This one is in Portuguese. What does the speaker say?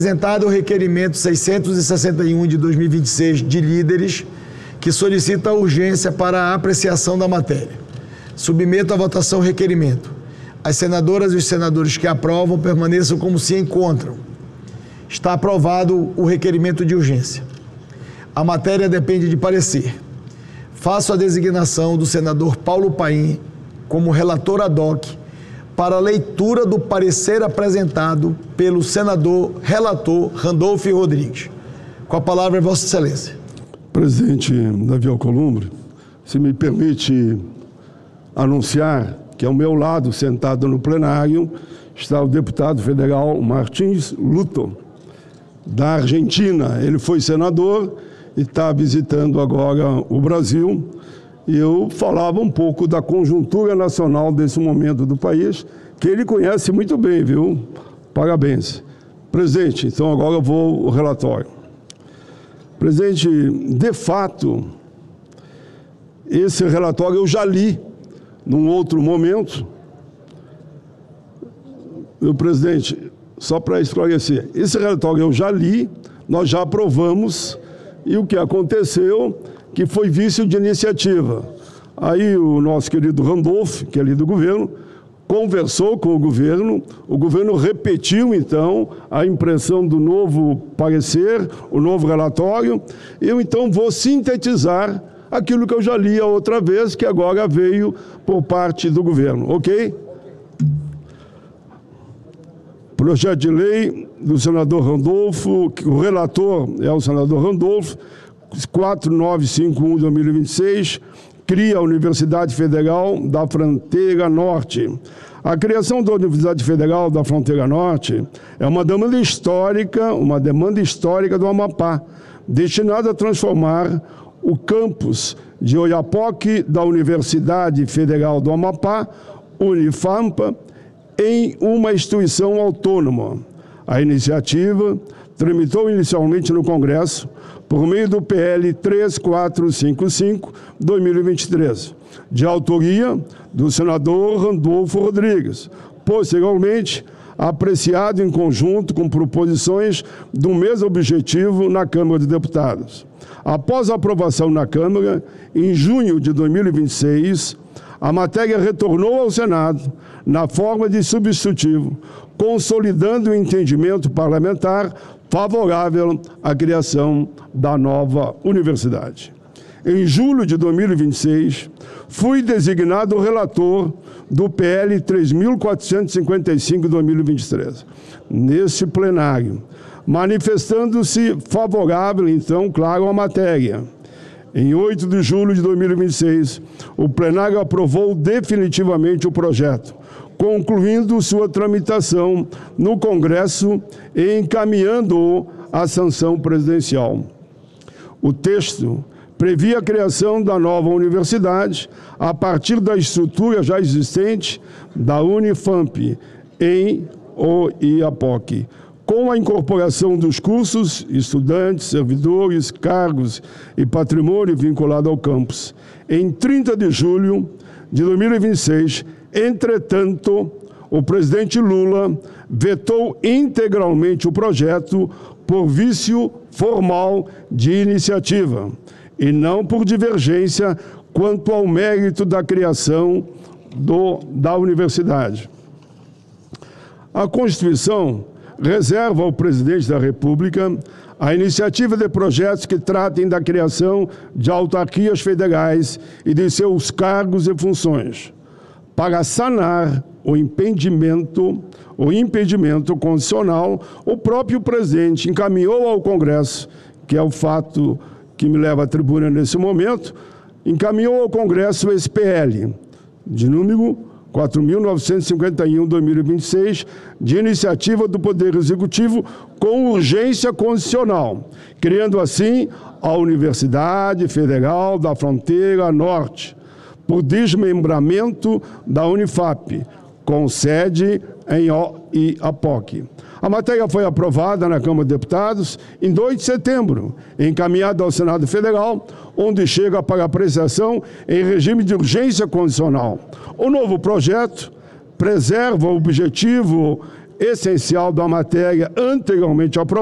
Apresentado o requerimento 661 de 2026 de líderes, que solicita a urgência para a apreciação da matéria. Submeto à votação o requerimento. As senadoras e os senadores que aprovam permaneçam como se encontram. Está aprovado o requerimento de urgência. A matéria depende de parecer. Faço a designação do senador Paulo Paim como relator ad hoc para a leitura do parecer apresentado pelo senador relator Randolfo Rodrigues. Com a palavra, Vossa Excelência. Presidente Davi Alcolumbre, se me permite anunciar que ao meu lado, sentado no plenário, está o deputado federal Martins Luto, da Argentina. Ele foi senador e está visitando agora o Brasil. E eu falava um pouco da conjuntura nacional desse momento do país, que ele conhece muito bem, viu? Parabéns. Presidente, então agora eu vou ao relatório. Presidente, de fato, esse relatório eu já li num outro momento. Meu presidente, só para esclarecer, esse relatório eu já li, nós já aprovamos, e o que aconteceu que foi vício de iniciativa. Aí o nosso querido Randolfo, que é ali do governo, conversou com o governo repetiu, então, a impressão do novo parecer, o novo relatório. Eu, então, vou sintetizar aquilo que eu já li a outra vez, que agora veio por parte do governo, ok? Projeto de lei do senador Randolfo, o relator é o senador Randolfo, 4951/2026, cria a Universidade Federal da Fronteira Norte. A criação da Universidade Federal da Fronteira Norte é uma demanda histórica do Amapá, destinada a transformar o campus de Oiapoque da Universidade Federal do Amapá, Unifampa, em uma instituição autônoma. A iniciativa tramitou inicialmente no Congresso por meio do PL 3455/2023, de autoria do senador Randolfo Rodrigues, posteriormente apreciado em conjunto com proposições do mesmo objetivo na Câmara de Deputados. Após a aprovação na Câmara, em junho de 2026, a matéria retornou ao Senado na forma de substitutivo, consolidando o entendimento parlamentar favorável à criação da nova universidade. Em julho de 2026, fui designado relator do PL 3.455/2023, neste plenário, manifestando-se favorável, então, claro, à matéria. Em 8 de julho de 2026, o plenário aprovou definitivamente o projeto, concluindo sua tramitação no Congresso e encaminhando-o à sanção presidencial. O texto previa a criação da nova universidade a partir da estrutura já existente da Unifamp em Oiapoque, com a incorporação dos cursos, estudantes, servidores, cargos e patrimônio vinculado ao campus. Em 30 de julho de 2026, entretanto, o presidente Lula vetou integralmente o projeto por vício formal de iniciativa e não por divergência quanto ao mérito da criação da universidade. A Constituição reserva ao presidente da República a iniciativa de projetos que tratem da criação de autarquias federais e de seus cargos e funções. Para sanar o impedimento constitucional, o próprio presidente encaminhou ao Congresso, que é o fato que me leva à tribuna nesse momento, encaminhou ao Congresso o SPL, de número 4.951/2026, de iniciativa do Poder Executivo com urgência constitucional, criando assim a Universidade Federal da Fronteira Norte, por desmembramento da Unifap, com sede em Oiapoque. A matéria foi aprovada na Câmara de Deputados em 2 de setembro, encaminhada ao Senado Federal, onde chega para apreciação em regime de urgência constitucional. O novo projeto preserva o objetivo essencial da matéria anteriormente aprovada,